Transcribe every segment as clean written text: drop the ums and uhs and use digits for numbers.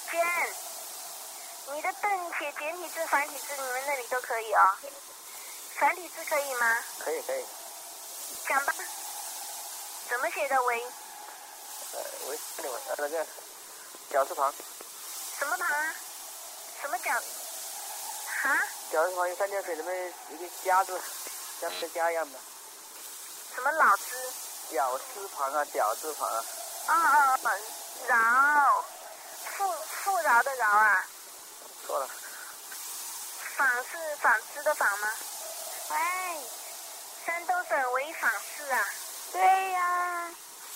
简，你的邓写简体字、繁体字，你们那里都可以哦。繁体字可以吗？ 可以。 讲吧。怎么写的为？ 为那个绞字旁。 什么旁啊？什么绞？啊？ 绞字旁有三点水，那边一个家字，像个家一样的。 什么老字？ 绞字旁啊，绞字旁啊。 饶，富饶的饶啊。 错了。 纺是纺织的纺吗？喂，山东省潍坊市啊。对呀。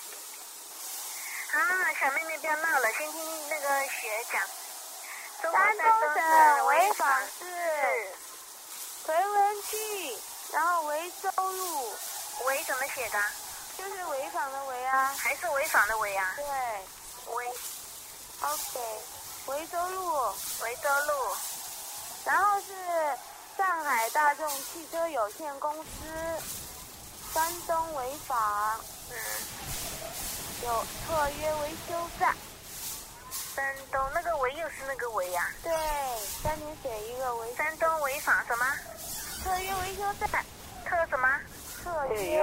小妹妹不要闹了，先听那个学讲。山东省潍坊市回文区，然后潍州路。潍怎么写的？就是潍坊的潍啊。还是潍坊的潍啊？对，潍。OK， 潍州路。然后是上海大众汽车有限公司，山东潍坊。有特约维修站。山东那个潍又是那个潍呀？对，三点水一个潍。山东潍坊什么？特约维修站。特什么？特约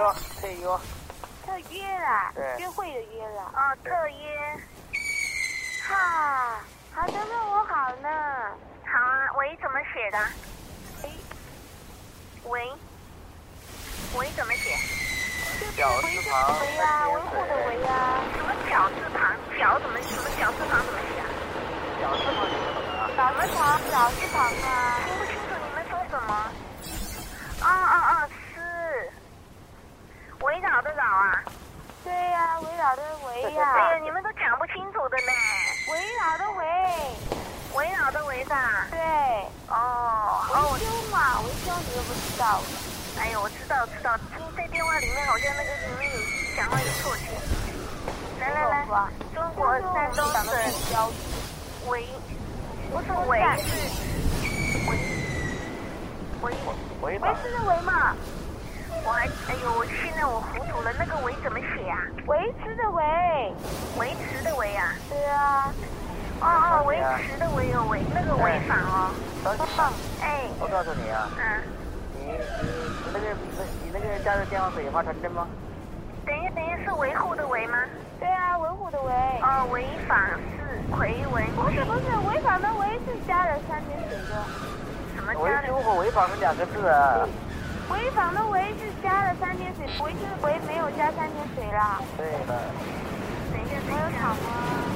啦。对。约会的约啦。哦，特约。哈，好的呢，我好呢。好啊，潍怎么写的？潍怎么写？ 绞字旁。 维啊，维护的维啊。什么绞字旁？绞怎么？什么绞字旁怎么写啊？ 绞字旁是什么啊？ 什么旁？绞字旁啊。听不清楚你们说什么？是。围绕的绕啊。对呀，围绕的围呀。哎呀，你们都讲不清楚的呢。围绕的围。围绕的围吧。对。维修嘛，维修你都不知道。哎呦，我知道，听在电话里面好像那个里面有讲话有错觉。来，中国山东省潍，不是潍是潍是潍嘛？我现在我糊涂了，那个潍怎么写啊？维持的维啊？对啊。维持的维有维，那个潍坊哦。 我告诉你啊。你那个家的电话可以发传真吗？ 等一下，是维护的维吗？对啊，维护的维。潍坊市回文区。不是，潍坊的潍是加了三点水的。什么加的？ 维修和潍坊是两个字啊。 潍坊的潍是加了三点水，维修的维没有加三点水啦。 对了。 等一下，还有草吗？